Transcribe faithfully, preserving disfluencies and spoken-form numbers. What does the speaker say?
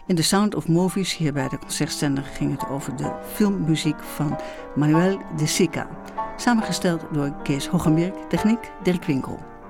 In The Sound of Movies, hier bij de concertzender, ging het over de filmmuziek van Manuel de Sica. Samengesteld door Kees Hoggenberg, techniek Dirk Winkel.